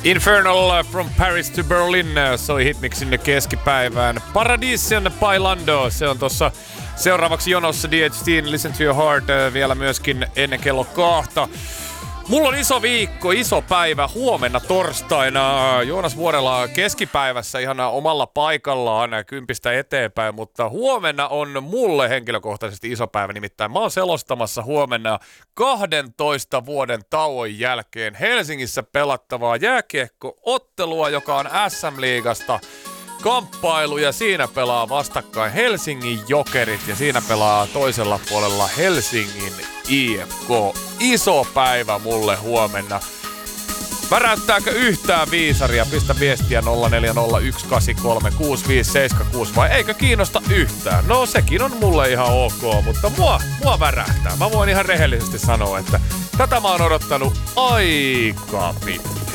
Infernal from Paris to Berlin soi hitmiksin keskipäivään. Paradisian Bailando, se on tossa seuraavaksi jonossa DHT:n Listen to Your Heart vielä myöskin ennen kello 2. Mulla on iso viikko, iso päivä huomenna torstaina. Joonas Vuorela keskipäivässä ihan omalla paikallaan 10 eteenpäin, mutta huomenna on mulle henkilökohtaisesti iso päivä. Nimittäin mä oon selostamassa huomenna 12 vuoden tauon jälkeen Helsingissä pelattavaa jääkiekko-ottelua, joka on SM-liigasta kamppailu, ja siinä pelaa vastakkain Helsingin Jokerit ja siinä pelaa toisella puolella Helsingin IFK. Iso päivä mulle huomenna. Väräyttääkö yhtään viisaria? Pistä viestiä 0401836576 vai eikö kiinnosta yhtään? No sekin on mulle ihan ok, mutta mua värähtää. Mä voin ihan rehellisesti sanoa, että tätä mä oon odottanut aika pitkään.